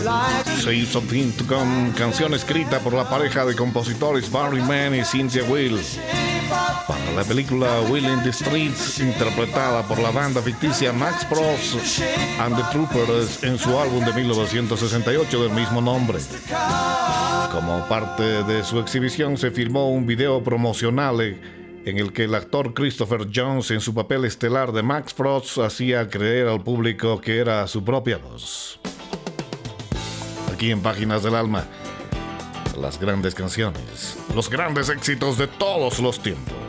Say Something to Come, canción escrita por la pareja de compositores Barry Mann y Cynthia Weil para la película Will in the Streets, interpretada por la banda ficticia Max Pross and the Troopers en su álbum de 1968 del mismo nombre. Como parte de su exhibición se filmó un video promocional en el que el actor Christopher Jones, en su papel estelar de Max Frost, hacía creer al público que era su propia voz. Aquí en Páginas del Alma, las grandes canciones, los grandes éxitos de todos los tiempos.